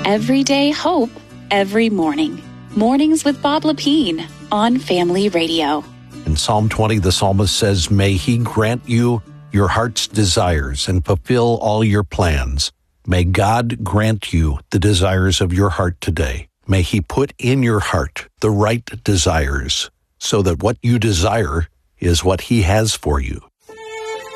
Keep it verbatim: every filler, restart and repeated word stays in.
everyday hope every morning. Mornings with Bob Lepine on Family Radio. In Psalm twenty, the psalmist says, "May he grant you your heart's desires and fulfill all your plans." May God grant you the desires of your heart today. May he put in your heart the right desires so that what you desire is what he has for you.